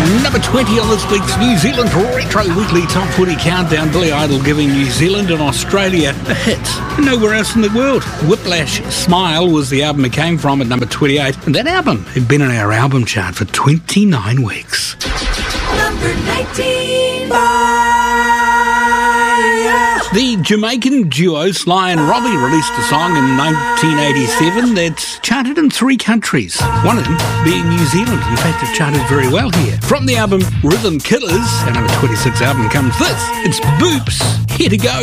Number 20 on this week's New Zealand Retro Weekly Top 20 Countdown. Billy Idol giving New Zealand and Australia a hit. Nowhere else in the world. Whiplash Smile was the album it came from at number 28. And that album had been in our album chart for 29 weeks. Number 19. The Jamaican duo Sly and Robbie released a song in 1987 that's charted in 3 countries, one of them being New Zealand. In fact, it charted very well here. From the album Rhythm Killers, our number 26 album, comes this. It's Boops, Here to Go.